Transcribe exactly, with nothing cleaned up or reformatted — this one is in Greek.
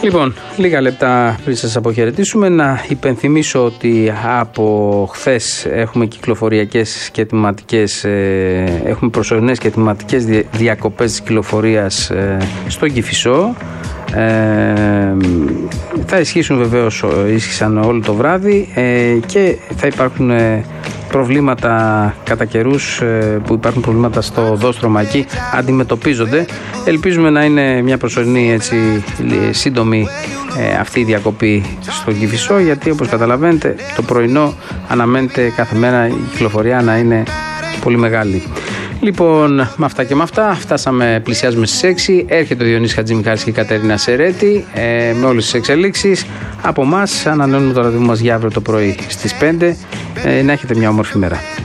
Λοιπόν, λίγα λεπτά πριν σας αποχαιρετήσουμε, να υπενθυμίσω ότι από χθες έχουμε κυκλοφοριακές και ετοιματικές, ε, έχουμε προσωρινές και ετοιματικές διακοπές της κυκλοφορίας ε, στον Κηφισό. Ε, θα ισχύσουν βεβαίως, ίσχυσαν όλο το βράδυ ε, και θα υπάρχουν ε, προβλήματα κατά καιρούς, ε, που υπάρχουν προβλήματα στο οδόστρωμα εκεί, αντιμετωπίζονται. Ελπίζουμε να είναι μια προσωρινή, έτσι, σύντομη ε, αυτή η διακοπή στον Κηφισό, γιατί όπως καταλαβαίνετε το πρωινό αναμένεται κάθε μέρα η κυκλοφορία να είναι πολύ μεγάλη. Λοιπόν, με αυτά και με αυτά φτάσαμε, πλησιάζουμε στις έξι. Έρχεται ο Διονύσης Χατζημιχάλης και η Κατερίνα Σερέτη ε, με όλες τις εξελίξεις. Από εμάς ανανεώνουμε το ραντεβού μας για αύριο το πρωί στις πέντε. Ε, να έχετε μια όμορφη μέρα.